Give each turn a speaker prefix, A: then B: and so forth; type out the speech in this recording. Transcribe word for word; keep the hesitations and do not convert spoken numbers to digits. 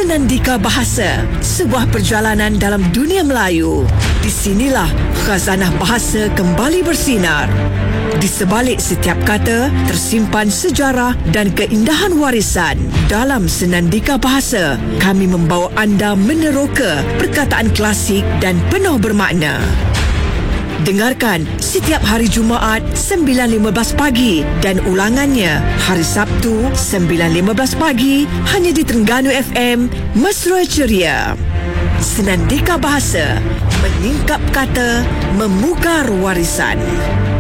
A: Senandika Bahasa, sebuah perjalanan dalam dunia Melayu. Di sinilah khazanah bahasa kembali bersinar. Di sebalik setiap kata tersimpan sejarah dan keindahan warisan. Dalam Senandika Bahasa, kami membawa anda meneroka perkataan klasik dan penuh bermakna. Dengarkan setiap hari Jumaat sembilan lima belas pagi dan ulangannya hari Sabtu sembilan lima belas pagi hanya di Terengganu F M, Mesra Ceria. Senandika Bahasa, menyingkap kata, memukar warisan.